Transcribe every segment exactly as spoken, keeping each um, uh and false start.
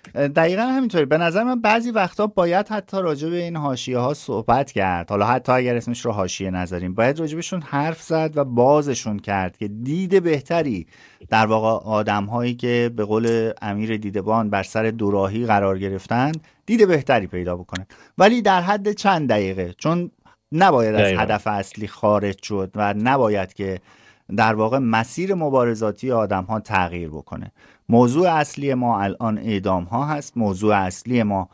دقیقا همینطوری. به نظر من بعضی وقتا باید حتی راجع به این حاشیه ها صحبت کرد، حالا حتی اگر اسمش رو حاشیه نذاریم، باید راجع بهشون حرف زد و بازشون کرد که دید بهتری در واقع آدم هایی که به قول امیر دیدبان بر سر دوراهی قرار گرفتن دید بهتری پیدا بکنن، ولی در حد چند دقیقه، چون نباید از هدف اصلی خارج شد و نباید که در واقع مسیر مبارزاتی آدم ها تغییر بکنه. موضوع اصلی ما الان اعدام ها هست، موضوع اصلی ما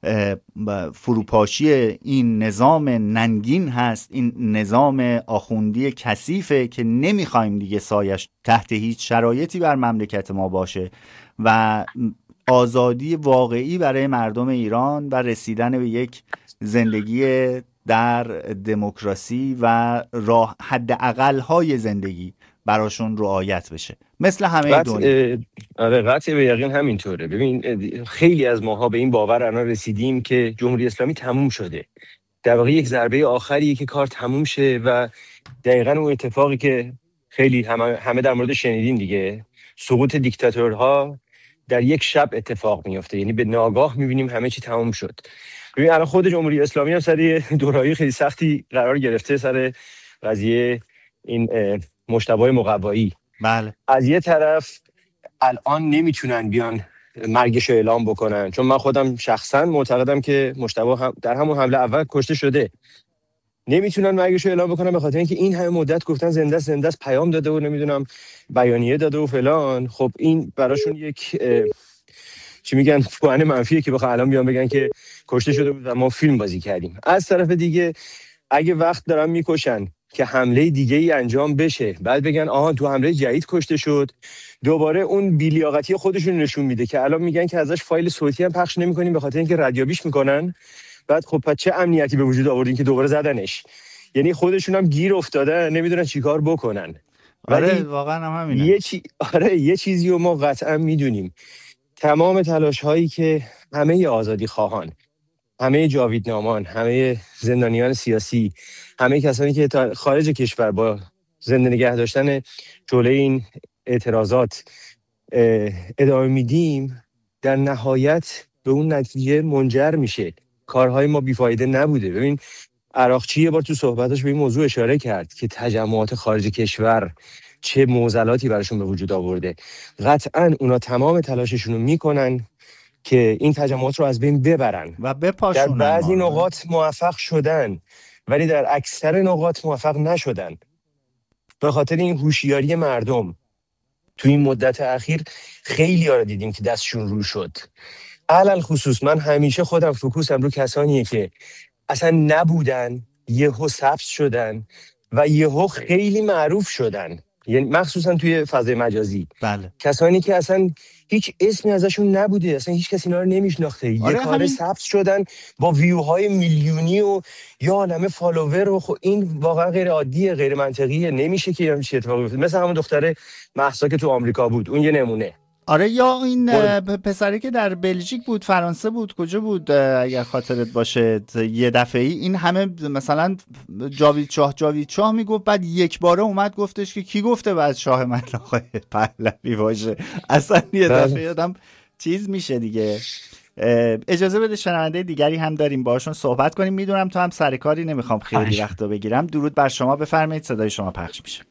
فروپاشی این نظام ننگین هست، این نظام آخوندی کثیفه که نمیخوایم دیگه سایش تحت هیچ شرایطی بر مملکت ما باشه و آزادی واقعی برای مردم ایران و رسیدن به یک زندگی در دموکراسی و راه حداقل های زندگی براشون رعایت بشه مثل همه دنیا. آره قطع به یقین همینطوره. ببین خیلی از ماها به این باور الان رسیدیم که جمهوری اسلامی تموم شده، در واقع یک ضربه آخریه که کار تموم شه و دقیقاً اون اتفاقی که خیلی همه, همه در مورد شنیدیم دیگه، سقوط دیکتاتورها در یک شب اتفاق میفته، یعنی به ناگاه میبینیم همه چی تموم شد. ببین الان خود جمهوری اسلامی هم سر دورایی خیلی سختی قرار گرفته سر قضیه این مجتبی مقوایی. بله. از یه طرف الان نمیتونن بیان مرگش رو اعلام بکنن، چون من خودم شخصا معتقدم که مجتبی هم در همون حمله اول کشته شده. نمیتونن مرگش رو اعلام بکنن به خاطر اینکه این همه مدت گفتن زنده است زنده است، پیام داده و نمیدونم بیانیه داده و فلان. خب این براشون یک چی میگن پوان منفیه که بخوام الان بیان بگن که کشته شده بود و ما فیلم بازی کردیم. از طرف دیگه اگه وقت دارن میکشن که حمله دیگه ای انجام بشه، بعد بگن آها تو حمله جدید کشته شد، دوباره اون بی‌لیاقتی خودشون نشون میده که الان میگن که ازش فایل صوتی هم پخش نمی‌کنیم به خاطر اینکه ردیابیش میکنن. بعد خب پس چه امنیتی به وجود آوردین که دوباره زدنش؟ یعنی خودشون هم گیر افتاده نمیدونن چیکار بکنن. آره واقعا هم همینه. یه چی... آره یه چیزی رو ما قطعا میدونیم، تمام تلاش هایی که همه آزادی خواهان، همه جاویدنامان، همه زندانیان سیاسی، همه کسانی که خارج کشور با زنده نگه داشتن جلوی این اعتراضات ادامه میدیم، در نهایت به اون نتیجه منجر میشه. کارهای ما بیفایده نبوده. ببین عراقچی یه بار تو صحبتاش به این موضوع اشاره کرد که تجمعات خارج کشور چه معضلاتی براشون به وجود آورده. قطعاً اونا تمام تلاششون رو میکنن که این تجمعات رو از بین ببرن و بپاشونن. در بعضی نقاط موفق شدن ولی در اکثر نقاط موفق نشدن. به خاطر این هوشیاری مردم تو این مدت اخیر خیلی ها رو دیدیم که دستشون رو شد. علل خصوص من همیشه خودم فوکوسم رو کسانیه که اصلا نبودن، یهو سبز شدن و یهو خیلی معروف شدن، یعنی مخصوصا توی فضای مجازی. بله. کسانی که اصلا هیچ اسمی ازشون نبوده، اصلا هیچ کسی اینا رو نمیشناخته. آره یه کار سبز شدن با ویوهای میلیونی و یا عالمه فالوور و خب این واقعا غیر عادیه، غیر منطقیه. نمیشه که همین اتفاقی بیفته. مثلا همون دختره مهسا که تو آمریکا بود، اون یه نمونه. آره یا این پسری که در بلژیک بود، فرانسه بود، کجا بود اگر خاطرت باشه، یه دفعه ای این همه مثلا جاوید شاه جاوید شاه میگفت، بعد یک باره اومد گفتش که کی گفته بعد شاه من آقای پهلوی باشه. اصلا یه دفعه آدم چیز میشه دیگه. اجازه بده شنونده دیگری هم داریم باشون صحبت کنیم. میدونم تو هم سر کاری، نمیخوام خیلی وقتو بگیرم. درود بر شما، بفرمایید، صدای شما پخش میشه.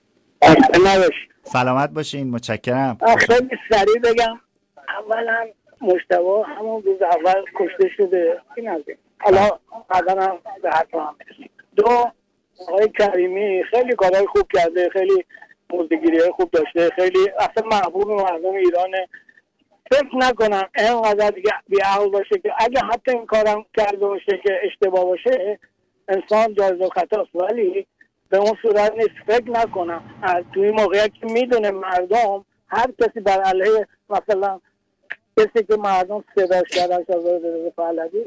سلامت باشین، متشکرم. خیلی سریع بگم، اولا مجتبی همون روز اول کشته شده، این از این حالا بعدا هم به حرف هم میرسیم. دو، آقای کریمی خیلی کارهای خوب کرده، خیلی موزگیری های خوب داشته، خیلی اصلا محبوب مردم ایرانه. فکر نکنم اینقدر دیگه بی‌عقل باشه که اگه حتی این کارم کرده باشه که اشتباه باشه، انسان جایز الخطاست، ولی به اون صورت نیست. فکر نکنم توی موقعیت که میدونه مردم هر کسی بر علیه مثلا کسی که مردم صداش کردن شده پهلوی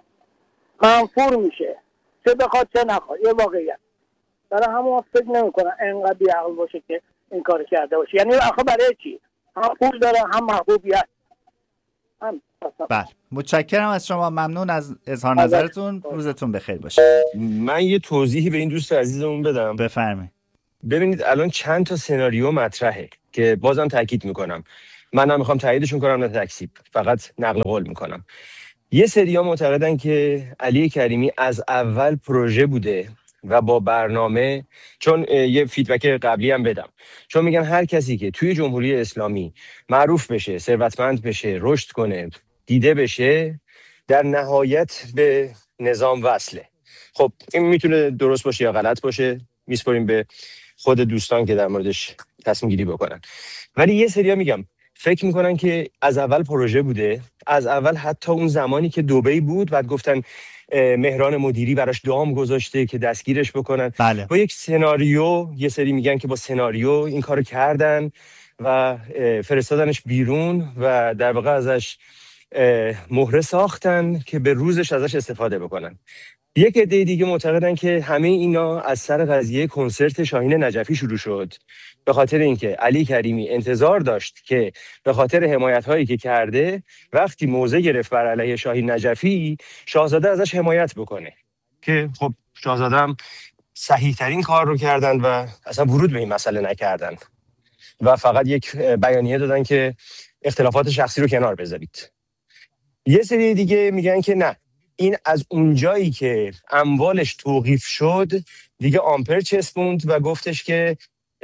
منفور میشه، چه بخواد چه نخواد، یه واقعیت. برای همون فکر نمیکنم اینقدر بی‌عقل باشه که این کار کرده باشه. یعنی آخه برای چی؟ هم پول داره هم محبوبیت. هم بله، متشکرم از شما، ممنون از اظهار نظرتون. روزتون بخیر باشه. من یه توضیحی به این دوست عزیزمون بدم. بفرمایید. ببینید الان چند تا سناریو مطرحه که بازم تاکید میکنم من نمیخوام تاییدشون کنم نه تکذیب، فقط نقل قول میکنم. یه سری‌ها معتقدن که علی کریمی از اول پروژه بوده و با برنامه، چون یه فیدبک قبلی هم بدم، چون میگن هر کسی که توی جمهوری اسلامی معروف بشه، ثروتمند بشه، رشد کنه، دیده بشه، در نهایت به نظام وصله. خب این میتونه درست باشه یا غلط باشه، میسپاریم به خود دوستان که در موردش تصمیم گیری بکنن. ولی یه سریا میگم فکر میکنن که از اول پروژه بوده، از اول حتی اون زمانی که دبی بود بعد گفتن مهران مدیری براش دام گذاشته که دستگیرش بکنن. بله. با یک سناریو، یه سری میگن که با سناریو این کارو کردن و فرستادنش بیرون و در واقع ازش مهره ساختن که به روزش ازش استفاده بکنن. یک عده دیگه معتقدن که همه اینا از سر قضیه کنسرت شاهین نجفی شروع شد، به خاطر اینکه علی کریمی انتظار داشت که به خاطر حمایت‌هایی که کرده وقتی موضع گرفت بر علیه شاهین نجفی، شاهزاده ازش حمایت بکنه، که خب شاهزاده هم صحیح ترین کار رو کردن و اصلا ورود به این مسئله نکردن و فقط یک بیانیه دادن که اختلافات شخصی رو کنار بذارید. یه سری دیگه میگن که نه، این از اونجایی که اموالش توقیف شد دیگه آمپر چسبوند و گفتش که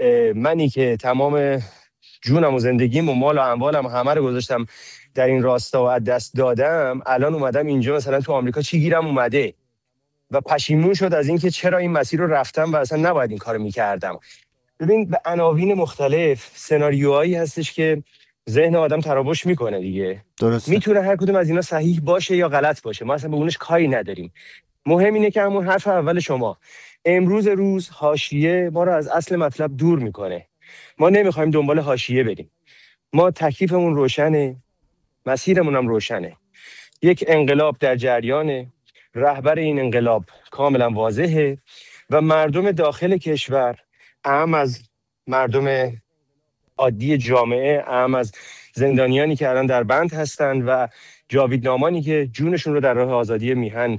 منی که تمام جونم و زندگیم و مال و اموالم همه رو گذاشتم در این راستا و از دست دادم، الان اومدم اینجا مثلا تو آمریکا چی گیرم اومده و پشیمون شد از اینکه چرا این مسیر رو رفتم و اصلا نباید این کارو میکردم. ببین به عناوین مختلف سناریوهایی هستش که ذهن آدم تراوش میکنه دیگه. درسته. میتونه هر کدوم از اینا صحیح باشه یا غلط باشه، ما اصلا به اونش کاری نداریم. مهم اینه که همون حرف اول شما، امروز روز حاشیه ما رو از اصل مطلب دور میکنه. ما نمیخوایم دنبال حاشیه بریم. ما تکلیفمون روشنه، مسیرمون هم روشنه. یک انقلاب در جریانه، رهبر این انقلاب کاملا واضحه و مردم داخل کشور، اهم از مردم عادی جامعه، اهم از زندانیانی که الان در بند هستن و جاویدنامانی که جونشون رو در راه آزادی میهن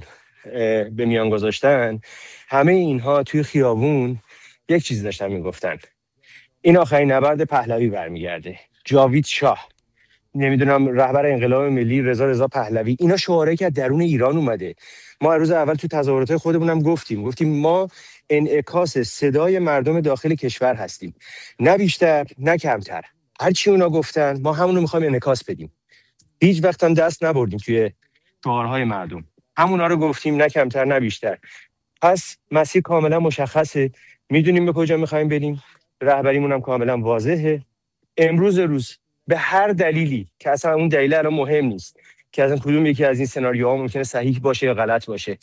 به میان گذاشتن، همه اینها توی خیابون یک چیز داشتن میگفتن: این آخرین نبرد پهلوی برمیگرده. جاوید شاه، نمیدونم رهبر انقلاب ملی رضا رضا پهلوی، اینا شعارهایی که درون ایران اومده. ما روز اول تو تظاهرات خودمون هم گفتیم گفتیم ما انعکاس صدای مردم داخل کشور هستیم، نه بیشتر نه کمتر. هر چی اونا گفتن ما همون رو میخوایم انعکاس بدیم. هیچ وقت هم دست نبردیم توی شعارهای مردم، همونا رو گفتیم، نه کمتر نه بیشتر. پس مسیر کاملا مشخصه، میدونیم به کجا میخوایم بریم، رهبریمون هم کاملا واضحه. امروز روز به هر دلیلی که اصلا اون دلیل الان مهم نیست که از کدوم یکی از این سناریوها ممکنه صحیح باشه یا غلط باشه،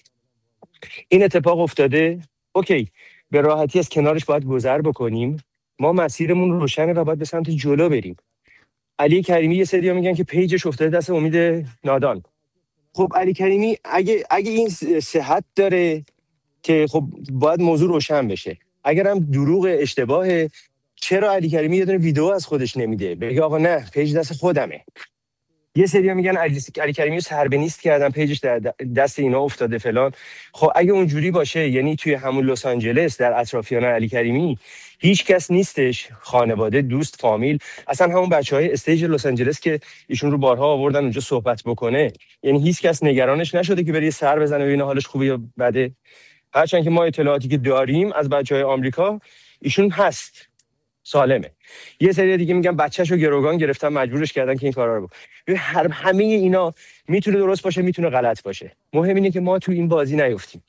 این اتفاق افتاده، اوکی، به راحتی از کنارش باید گذر بکنیم. ما مسیرمون روشنه و باید به سمت جلو بریم. علی کریمی یه سری‌ها میگن که پیجش افتاده دست امید نادان. خب علی کریمی اگه اگه این صحت داره که خب باید موضوع روشن بشه. اگر هم دروغ اشتباهه، چرا علی کریمی یه دونه ویدیو از خودش نمیده بگه آقا نه پیج دست خودمه؟ یه سری‌ها میگن علی, علی کریمی رو سربنیست کردن، پیجش در دست اینا افتاده فلان. خب اگه اونجوری باشه، یعنی توی همون لس آنجلس در اطرافیان علی کریمی هیچ کس نیستش، خانواده، دوست، فامیل، اصلا همون بچهای استیج لس آنجلس که ایشون رو بارها آوردن اونجا صحبت بکنه، یعنی هیچ کس نگرانش نشده که بره سر بزنه ببینه حالش خوبه یا بده. هرچند که ما اطلاعاتی که داریم از بچهای آمریکا ایشون هست، سالمه. یه سری دیگه میگن بچه‌شو گروگان گرفتن مجبورش کردن که این کارا رو بکنه. هر همه اینا میتونه درست باشه میتونه غلط باشه. مهم اینه که ما تو این بازی نیفتیم.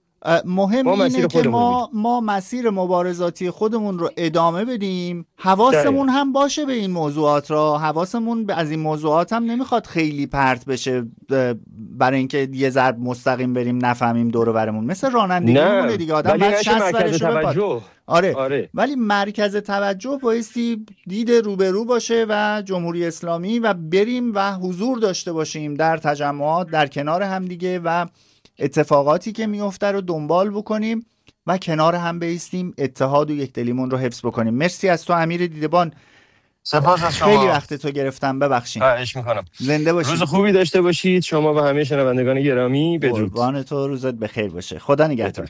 مهم اینه که ما ما مسیر مبارزاتی خودمون رو ادامه بدیم، حواسمون هم باشه به این موضوعات را، حواسمون از این موضوعات هم نمیخواد خیلی پرت بشه برای اینکه یه ضرب مستقیم بریم نفهمیم دور و برمون، مثل رانندگیمونه دیگه، آدم بعد شصت ورش رو بپاد. آره. آره ولی مرکز توجه بایستی دید روبرو باشه و جمهوری اسلامی و بریم و حضور داشته باشیم در تجمعات در کنار هم دیگه و اتفاقاتی که میفته رو دنبال بکنیم و کنار هم بایستیم، اتحاد و یکدلیمون رو حفظ بکنیم. مرسی از تو امیر دیدبان، سپاس از شما، خیلی وقت تو گرفتم، ببخشید. خواهش میکنم. زنده باشید، روز خوبی داشته باشید شما و همه شنوندگان گرامی. بدرود. قربان تو، روزت بخیر باشه، خدا نگهدار.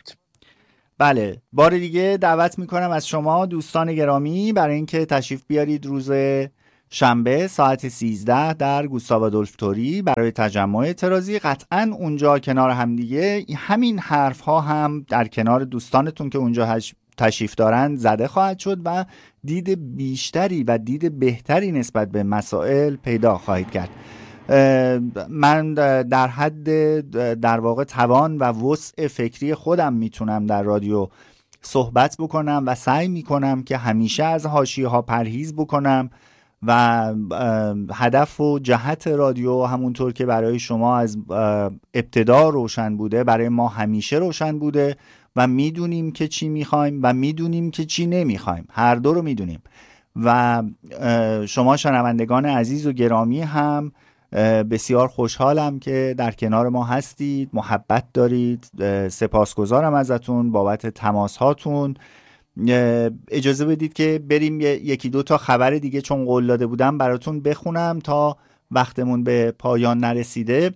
بله، بار دیگه دعوت میکنم از شما دوستان گرامی برای اینکه تشریف بیارید روز شنبه ساعت سیزده در گوستاو آدولف توری برای تجمع اعتراضی. قطعا اونجا کنار هم دیگه همین حرف ها هم در کنار دوستانتون که اونجا تشریف دارن زده خواهد شد و دید بیشتری و دید بهتری نسبت به مسائل پیدا خواهید کرد. من در حد در واقع توان و وسع فکری خودم میتونم در رادیو صحبت بکنم و سعی میکنم که همیشه از حاشیه ها پرهیز بکنم و هدف و جهت رادیو همونطور که برای شما از ابتدا روشن بوده برای ما همیشه روشن بوده و میدونیم که چی میخوایم و میدونیم که چی نمیخوایم، هر دو رو میدونیم و شما شنوندگان عزیز و گرامی هم بسیار خوشحالم که در کنار ما هستید، محبت دارید. سپاسگزارم ازتون بابت تماس هاتون. اجازه بدید که بریم یکی دو تا خبر دیگه چون قول داده بودم براتون بخونم تا وقتمون به پایان نرسیده.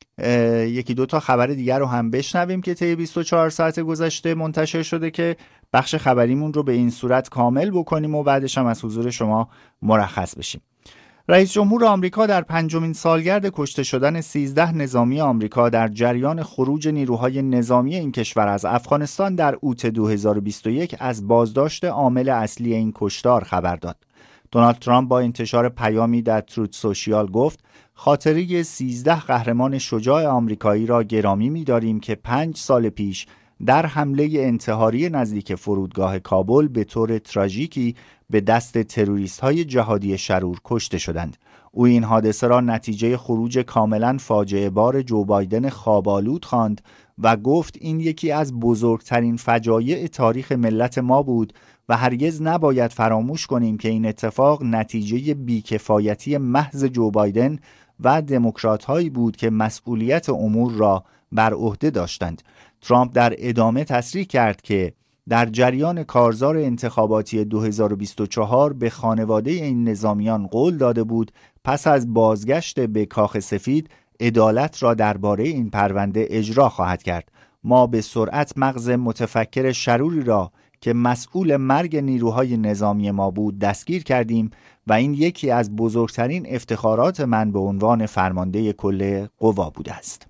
یکی دو تا خبر دیگر رو هم بشنویم که طی بیست و چهار ساعت گذشته منتشر شده که بخش خبریمون رو به این صورت کامل بکنیم و بعدش هم از حضور شما مرخص بشیم. رئیس جمهور آمریکا در پنجمین سالگرد کشته شدن سیزده نظامی آمریکا در جریان خروج نیروهای نظامی این کشور از افغانستان در اوت دو هزار و بیست و یک از بازداشت عامل اصلی این کشتار خبر داد. دونالد ترامپ با انتشار پیامی در تروت سوشیال گفت خاطره سیزده قهرمان شجاع آمریکایی را گرامی می‌داریم که پنج سال پیش در حمله انتحاری نزدیک فرودگاه کابل به طور تراژیکی به دست تروریست‌های جهادی شرور کشته شدند. او این حادثه را نتیجه خروج کاملا فاجعه بار جو بایدن خواب‌آلود خواند و گفت این یکی از بزرگترین فجایع تاریخ ملت ما بود و هرگز نباید فراموش کنیم که این اتفاق نتیجه بیکفایتی محض جو بایدن و دموکرات‌هایی بود که مسئولیت امور را بر عهده داشتند. ترامپ در ادامه تصریح کرد که در جریان کارزار انتخاباتی دو هزار و بیست و چهار به خانواده این نظامیان قول داده بود پس از بازگشت به کاخ سفید عدالت را درباره این پرونده اجرا خواهد کرد. ما به سرعت مغز متفکر شروری را که مسئول مرگ نیروهای نظامی ما بود دستگیر کردیم و این یکی از بزرگترین افتخارات من به عنوان فرمانده کل قوا بوده است.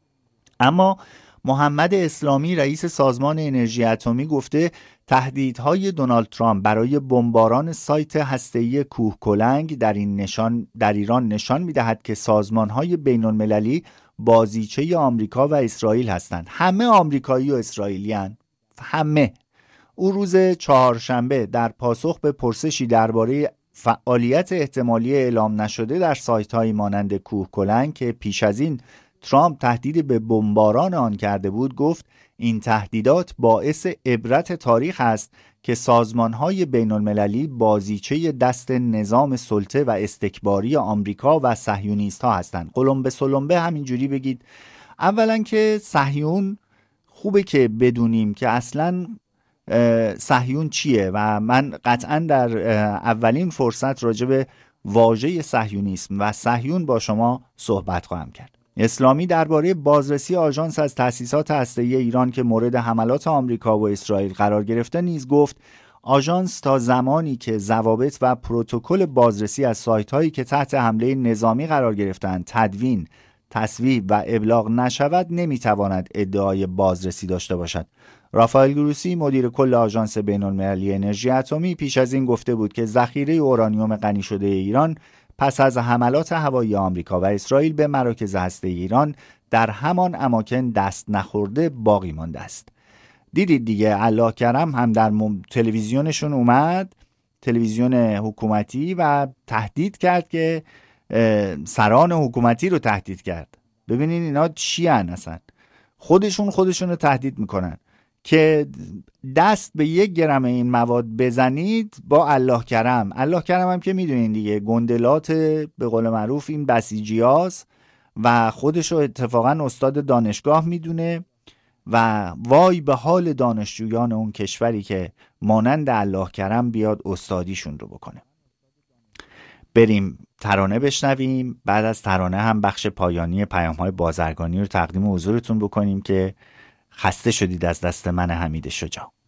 اما محمد اسلامی رئیس سازمان انرژی اتمی گفته تهدیدهای دونالد ترامپ برای بمباران سایت هسته‌ای کوهکلنگ در این نشان در ایران نشان می‌دهد که سازمان‌های بین‌المللی بازیچه آمریکا و اسرائیل هستند. همه آمریکایی و اسرائیلیان، همه. او روز چهارشنبه در پاسخ به پرسشی درباره فعالیت احتمالی اعلام نشده در سایت‌های مانند کوهکلنگ که پیش از این ترامپ تهدید به بمباران آن کرده بود گفت این تهدیدات باعث عبرت تاریخ است که سازمان‌های بین‌المللی بازیچه دست نظام سلطه و استکباری آمریکا و صهیونیست‌ها هستند. قلم به سلمبه همینجوری بگید. اولا که صهیون خوبه که بدونیم که اصلاً صهیون چیه و من قطعاً در اولین فرصت راجع به واژه صهیونیسم و صهیون با شما صحبت خواهم کرد. اسلامی درباره بازرسی آژانس از تأسیسات هسته‌ای ایران که مورد حملات آمریکا و اسرائیل قرار گرفته نیز گفت آژانس تا زمانی که ضوابط و پروتکل بازرسی از سایت‌هایی که تحت حمله نظامی قرار گرفتند تدوین، تصویب و ابلاغ نشود نمیتواند ادعای بازرسی داشته باشد. رافائل گروسی مدیر کل آژانس بین‌المللی انرژی اتمی پیش از این گفته بود که ذخیره اورانیوم غنی شده ایران پس از حملات هوایی آمریکا و اسرائیل به مراکز هسته‌ای ایران در همان اماکن دست نخورده باقی مانده است. دیدید دیگه، الله کرم هم در تلویزیونشون اومد، تلویزیون حکومتی، و تهدید کرد که سران حکومتی رو تهدید کرد. ببینید اینا چی هن اصلا؟ خودشون خودشون رو تهدید میکنن که دست به یک گرم این مواد بزنید با الله کرم. الله کرم هم که میدونین دیگه، گندلات به قول معروف این بسیجیاست و خودشو اتفاقا استاد دانشگاه میدونه و وای به حال دانشجویان اون کشوری که مانند الله کرم بیاد استادیشون رو بکنه. بریم ترانه بشنویم، بعد از ترانه هم بخش پایانی پیام‌های بازرگانی رو تقدیم حضورتون بکنیم که خسته شدید از دست من حمید شجاع.